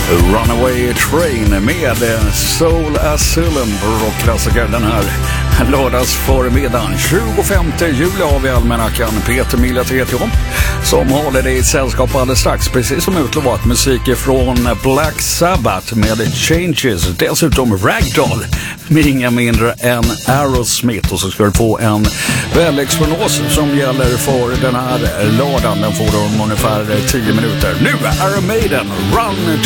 Runaway Train med Soul Asylum på rockklassiker den här lördags förmiddagen. 25 juli har vi almanackan. Peter Millet heter jag som håller dig i sällskap alldeles strax. Precis som utlovat, musik från Black Sabbath med Changes. Dessutom Ragdoll med inga mindre än Aerosmith. Och så ska du få en väderleksprognos som gäller för den här lördagen. Den får du om ungefär 10 minuter. Nu är Maiden, Run